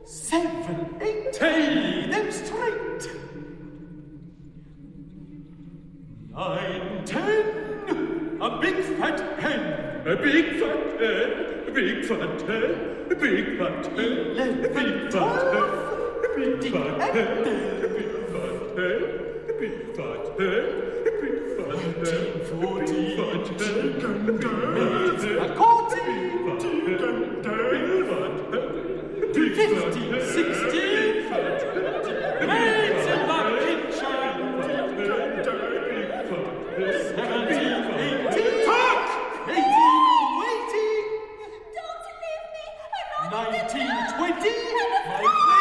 7, 8, tail them straight. 9, 10, a big fat hen. A big fat hen, a big fat hen, a big fat hen, a big fat hen, a big fat hen, a big fat hen, a big fat hen, a big fat hen, 14, 15, 16, maids in the kitchen. 17, 18, talk! 18, waiting. Don't leave me. I'm not 19, 20, my